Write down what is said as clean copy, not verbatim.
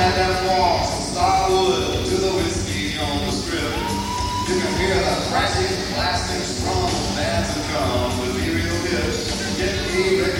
had that walk from Starwood to the whiskey on the strip. You can hear the crashing, blasting, strong bands of drums with real hits. Get me